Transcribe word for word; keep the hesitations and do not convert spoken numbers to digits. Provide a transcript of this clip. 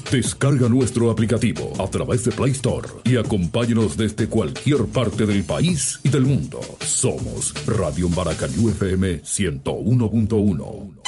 Descarga nuestro aplicativo a través de Play Store y acompáñanos desde cualquier parte del país y del mundo. Somos Radio Maracaibo F M ciento uno punto uno.